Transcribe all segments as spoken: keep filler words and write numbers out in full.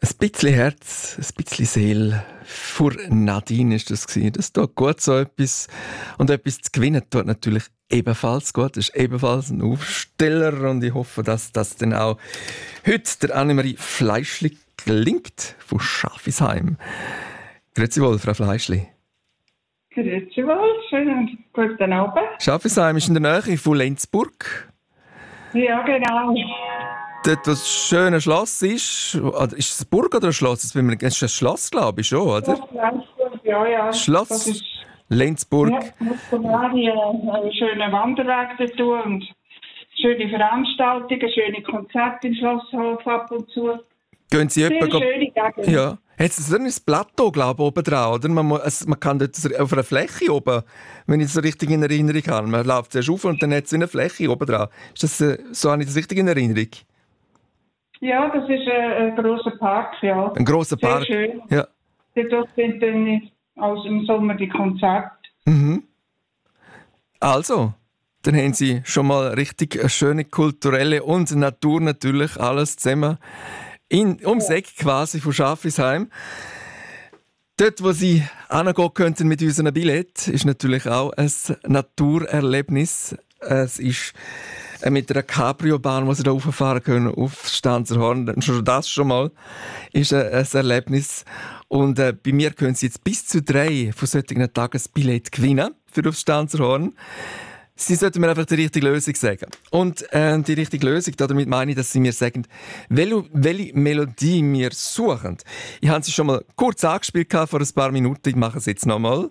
Ein bisschen Herz, ein bisschen Seele. Für Nadine ist das gewesen. Das tut gut, so etwas. Und etwas zu gewinnen tut natürlich ebenfalls gut. Das ist ebenfalls ein Aufsteller. Und ich hoffe, dass das dann auch heute der Annemarie Fleischli gelingt von Schafisheim. Grüezi wohl, Frau Fleischli. Grüezi wohl, schönen guten Abend. Schafisheim ist in der Nähe von Lenzburg. Ja, genau. Dort, wo das schöne Schloss ist, oder ist es eine Burg oder ein Schloss? Es ist ein Schloss, glaube ich, schon, oder? Ja, ja. Schloss das ist, Lenzburg. Ja, ich muss sogar hier einen schönen Wanderweg dort tun und schöne Veranstaltungen, schöne Konzerte im Schlosshof ab und zu. Gehen Sie Sehr etwa schöne Gegend. Ja. Hat es so ein Plateau, glaube ich, oben drauf, oder? Man, muss, also man kann dort auf einer Fläche oben, wenn ich das richtig in Erinnerung habe. Man läuft zuerst auf und dann hat es eine Fläche oben drauf. Ist das, äh, so habe ich das richtig in Erinnerung? Ja, das ist ein, ein grosser Park, ja. Ein grosser Park? Sehr schön. Ja. Dort sind dann aus im Sommer die Konzerte. Mhm. Also, dann haben Sie schon mal richtig eine schöne kulturelle und Natur natürlich alles zusammen in, ums Eck quasi von Schafisheim. Dort, wo Sie hingehen könnten mit unserem Billett, ist natürlich auch ein Naturerlebnis. Es ist mit einer Cabrio-Bahn, die Sie da rauffahren können, auf Stanzerhorn. Schon das schon mal ist ein, ein Erlebnis. Und äh, bei mir können Sie jetzt bis zu drei von solchen Tagen ein Billett gewinnen für aufs Stanzerhorn. Sie sollten mir einfach die richtige Lösung sagen. Und äh, die richtige Lösung, damit meine ich, dass Sie mir sagen, welche, welche Melodie wir suchen. Ich habe sie schon mal kurz angespielt vor ein paar Minuten. Ich mache es jetzt nochmal.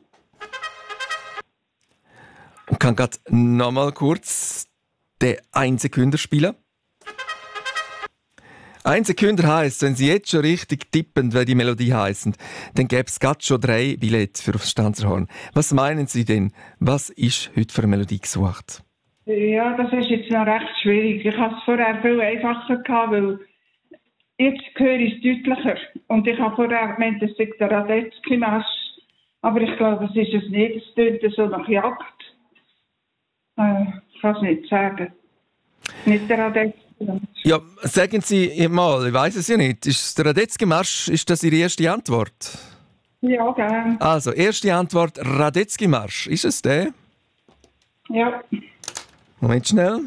Und kann gerade nochmal kurz den Ein-Sekünder spielen. Ein-Sekünder heisst, wenn Sie jetzt schon richtig tippen, wie die Melodie heisst, dann gäbe es gerade schon drei Billette für aufs Stanzerhorn. Was meinen Sie denn? Was ist heute für eine Melodie gesucht? Ja, das ist jetzt noch recht schwierig. Ich hatte es vorher viel einfacher gehabt, weil jetzt höre ich es deutlicher. Und ich habe vorher gemeint, es sei der Radetzky-Marsch. Aber ich glaube, es ist es nicht. Es tönt so nach Jagd. Äh, ich kann es nicht sagen. Nicht der Radetzky. Ja, sagen Sie mal, ich weiss es ja nicht. Ist der Radetzky-Marsch, ist das Ihre erste Antwort? Ja, gerne. Also, erste Antwort, Radetzky-Marsch. Ist es der? Ja. Moment schnell.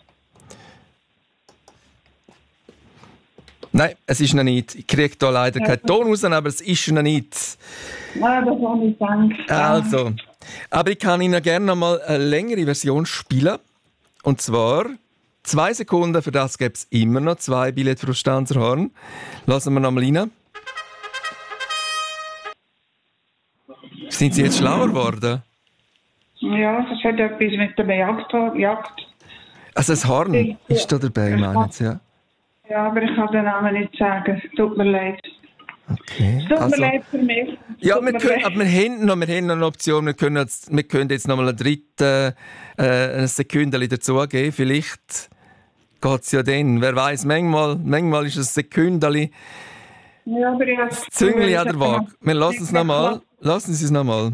Nein, es ist noch nicht. Ich kriege hier leider keinen Ton raus, aber es ist noch nicht. Nein, das habe ich gedacht. Also, aber ich kann Ihnen gerne noch mal eine längere Version spielen. Und zwar zwei Sekunden, für das gäbe es immer noch zwei Billette für das Stanzerhorn. Lassen wir noch mal rein. Sind Sie jetzt schlauer geworden? Ja, das hat etwas mit der Jagd. Jagd. Also das Horn Ich- ist da dabei, meinen Sie, ja? Ja, aber ich kann den Namen nicht sagen. Tut mir leid. Okay. Es tut Also, mir leid für mich. Es ja, tut wir mir können, leid. aber wir haben noch, wir haben noch eine Option. Wir können jetzt, wir können jetzt noch mal eine dritte äh, eine Sekündeli dazugeben. Vielleicht geht es ja dann. Wer weiß, manchmal, manchmal ist es ein Sekündeli. Ja, aber ich habe Das Züngli an der Waage. Wir lassen es noch mal. Lassen Sie es noch mal.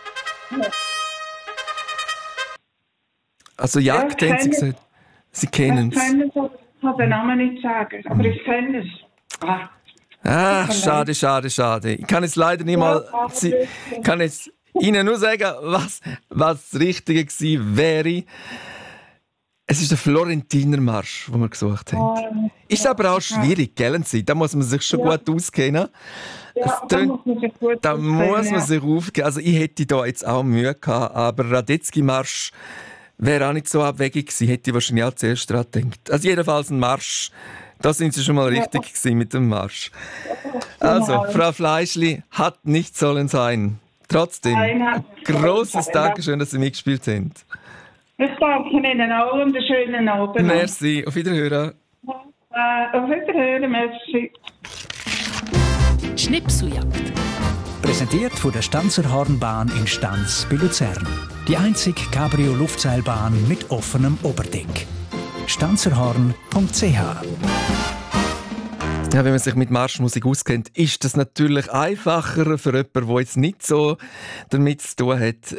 Also Jagd, Ja, haben Sie ich kenne gesagt. Sie kennen Ich es. kenne es, aber ich kann den Namen nicht sagen. Aber ich kenne es. Ah. Ach, schade, schade, schade. Ich kann jetzt leider nicht mal. aber Sie, wirklich. ich kann jetzt Ihnen nur sagen, was, was das Richtige gewesen wäre. Es ist der Florentiner Marsch, den wir gesucht haben. Ah, Ist aber auch schwierig, gell? Sie? Da muss man sich schon Ja. gut auskennen. Ja, Es da tönt- muss man sich gut Da auskennen, muss man ja. sich aufgeben. Also ich hätte da jetzt auch Mühe gehabt, aber Radetzky-Marsch wäre auch nicht so abwegig gewesen. Hätte ich wahrscheinlich auch zuerst daran gedacht. Also jedenfalls ein Marsch. Da sind Sie schon mal richtig gewesen mit dem Marsch. Also, Genau. Frau Fleischli, hat nicht sollen sein. Trotzdem, Nein, hat ein nicht sollen grosses sein. Dankeschön, dass Sie mitgespielt haben. Ich danke Ihnen auch und einen schönen Abend. Merci, auf Wiederhören. Äh, auf Wiederhören, merci. Schnipseljagd. Präsentiert von der Stanzerhornbahn in Stanz bei Luzern. Die einzige Cabrio-Luftseilbahn mit offenem Oberdeck. stanzerhorn punkt c h Ja, wenn man sich mit Marschmusik auskennt, ist das natürlich einfacher für jemanden, der jetzt nicht so damit zu tun hat.